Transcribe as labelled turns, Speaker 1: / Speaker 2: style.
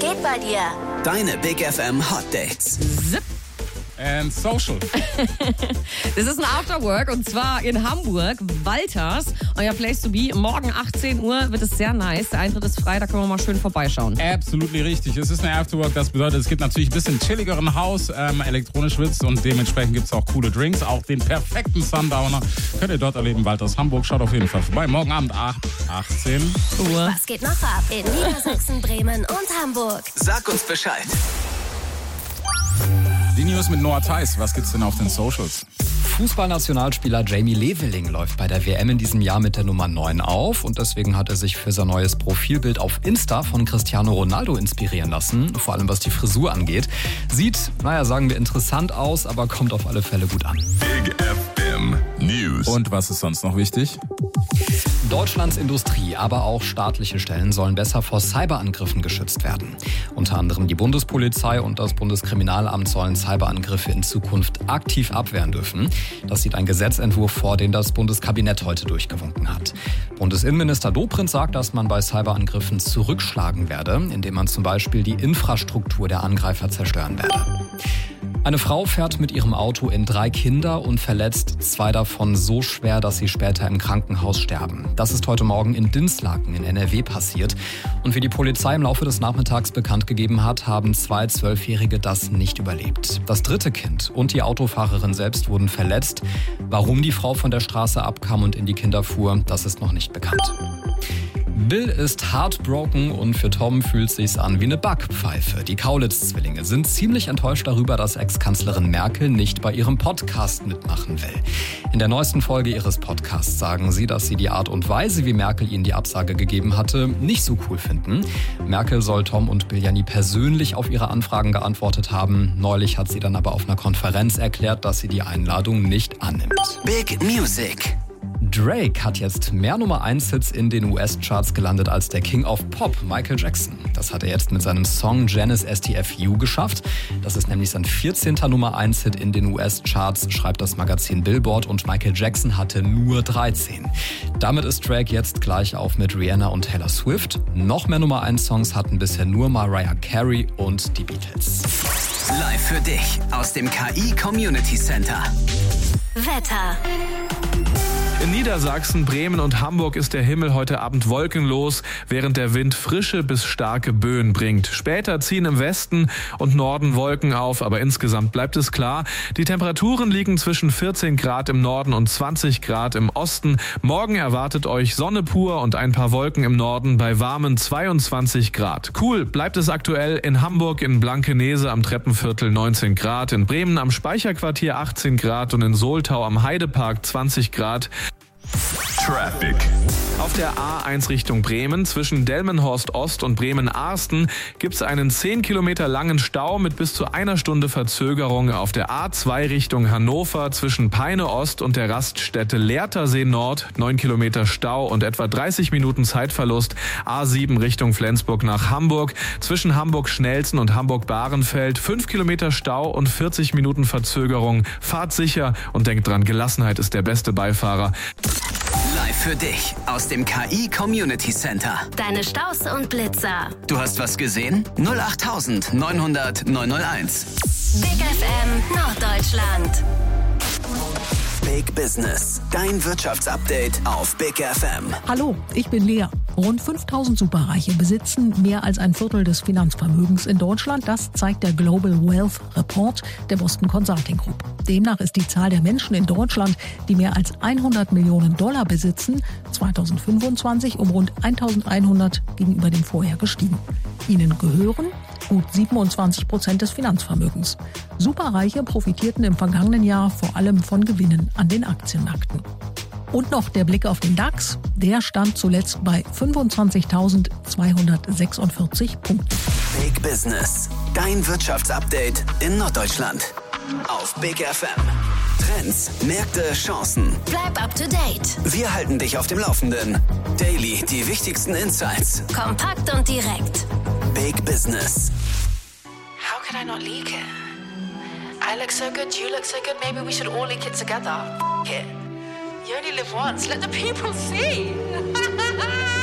Speaker 1: geht bei dir?
Speaker 2: Deine Big FM Hot Dates.
Speaker 3: Zip.
Speaker 4: And social.
Speaker 3: Das ist ein Afterwork und zwar in Hamburg, Walters, euer Place to be. Morgen 18 Uhr wird es sehr nice. Der Eintritt ist frei, da können wir mal schön vorbeischauen.
Speaker 4: Absolut richtig. Es ist eine Afterwork, das bedeutet, es gibt natürlich ein bisschen chilligeren Haus, elektronisch wird's und dementsprechend gibt es auch coole Drinks. Auch den perfekten Sundowner könnt ihr dort erleben. Walters Hamburg, schaut auf jeden Fall vorbei. Morgen Abend 18 Uhr.
Speaker 1: Was geht noch ab in Niedersachsen, Bremen und Hamburg?
Speaker 2: Sag uns Bescheid.
Speaker 4: Die News mit Noah Theis. Was gibt's denn auf den Socials?
Speaker 5: Fußballnationalspieler Jamie Leveling läuft bei der WM in diesem Jahr mit der Nummer 9 auf und deswegen hat er sich für sein neues Profilbild auf Insta von Cristiano Ronaldo inspirieren lassen, vor allem was die Frisur angeht. Sieht, sagen wir interessant aus, aber kommt auf alle Fälle gut an.
Speaker 6: Big FM News.
Speaker 4: Und was ist sonst noch wichtig?
Speaker 5: Deutschlands Industrie, aber auch staatliche Stellen sollen besser vor Cyberangriffen geschützt werden. Unter anderem die Bundespolizei und das Bundeskriminalamt sollen Cyberangriffe in Zukunft aktiv abwehren dürfen. Das sieht ein Gesetzentwurf vor, den das Bundeskabinett heute durchgewunken hat. Bundesinnenminister Dobrindt sagt, dass man bei Cyberangriffen zurückschlagen werde, indem man zum Beispiel die Infrastruktur der Angreifer zerstören werde. Eine Frau fährt mit ihrem Auto in 3 Kinder und verletzt 2 davon so schwer, dass sie später im Krankenhaus sterben. Das ist heute Morgen in Dinslaken in NRW passiert. Und wie die Polizei im Laufe des Nachmittags bekannt gegeben hat, haben 2 12-Jährige das nicht überlebt. Das 3. Kind und die Autofahrerin selbst wurden verletzt. Warum die Frau von der Straße abkam und in die Kinder fuhr, das ist noch nicht bekannt. Bill ist heartbroken und für Tom fühlt sich's an wie eine Backpfeife. Die Kaulitz-Zwillinge sind ziemlich enttäuscht darüber, dass Ex-Kanzlerin Merkel nicht bei ihrem Podcast mitmachen will. In der neuesten Folge ihres Podcasts sagen sie, dass sie die Art und Weise, wie Merkel ihnen die Absage gegeben hatte, nicht so cool finden. Merkel soll Tom und Bill ja nie persönlich auf ihre Anfragen geantwortet haben. Neulich hat sie dann aber auf einer Konferenz erklärt, dass sie die Einladung nicht annimmt.
Speaker 2: Big Music.
Speaker 5: Drake hat jetzt mehr Nummer-1-Hits in den US-Charts gelandet als der King of Pop, Michael Jackson. Das hat er jetzt mit seinem Song Janice STFU geschafft. Das ist nämlich sein 14. Nummer-1-Hit in den US-Charts, schreibt das Magazin Billboard, und Michael Jackson hatte nur 13. Damit ist Drake jetzt gleich auf mit Rihanna und Taylor Swift. Noch mehr Nummer-1-Songs hatten bisher nur Mariah Carey und die Beatles.
Speaker 2: Live für dich aus dem KI Community Center.
Speaker 1: Wetter.
Speaker 7: In Niedersachsen, Bremen und Hamburg ist der Himmel heute Abend wolkenlos, während der Wind frische bis starke Böen bringt. Später ziehen im Westen und Norden Wolken auf, aber insgesamt bleibt es klar. Die Temperaturen liegen zwischen 14 Grad im Norden und 20 Grad im Osten. Morgen erwartet euch Sonne pur und ein paar Wolken im Norden bei warmen 22 Grad. Cool bleibt es aktuell in Hamburg in Blankenese am Treppenviertel 19 Grad, in Bremen am Speicherquartier 18 Grad und in Soltau am Heidepark 20 Grad.
Speaker 6: Traffic.
Speaker 7: Auf der A1 Richtung Bremen zwischen Delmenhorst Ost und Bremen-Arsten gibt es einen 10 Kilometer langen Stau mit bis zu 1 Stunde Verzögerung. Auf der A2 Richtung Hannover zwischen Peine Ost und der Raststätte Lehrtersee Nord 9 Kilometer Stau und etwa 30 Minuten Zeitverlust. A7 Richtung Flensburg nach Hamburg zwischen Hamburg-Schnelsen und Hamburg-Bahrenfeld 5 Kilometer Stau und 40 Minuten Verzögerung. Fahrt sicher und denkt dran, Gelassenheit ist der beste Beifahrer.
Speaker 2: Live für dich aus dem KI Community Center.
Speaker 1: Deine Staus und Blitzer.
Speaker 2: Du hast was gesehen? 08900 901.
Speaker 1: Big FM Norddeutschland.
Speaker 2: Big Business. Dein Wirtschaftsupdate auf Big FM.
Speaker 8: Hallo, ich bin Lea. Rund 5000 Superreiche besitzen mehr als ein Viertel des Finanzvermögens in Deutschland. Das zeigt der Global Wealth Report der Boston Consulting Group. Demnach ist die Zahl der Menschen in Deutschland, die mehr als 100 Millionen Dollar besitzen, 2025 um rund 1100 gegenüber dem Vorjahr gestiegen. Ihnen gehören gut 27% des Finanzvermögens. Superreiche profitierten im vergangenen Jahr vor allem von Gewinnen an den Aktienmärkten. Und noch der Blick auf den DAX. Der stand zuletzt bei 25.246 Punkten.
Speaker 2: Big Business. Dein Wirtschaftsupdate in Norddeutschland. Auf Big FM. Trends, Märkte, Chancen.
Speaker 1: Bleib up to date.
Speaker 2: Wir halten dich auf dem Laufenden. Daily die wichtigsten Insights.
Speaker 1: Kompakt und direkt.
Speaker 2: Big Business.
Speaker 9: How could I not leak it? I look so good, you look so good, maybe we should all leak it together. F it. You only live once, let the people see.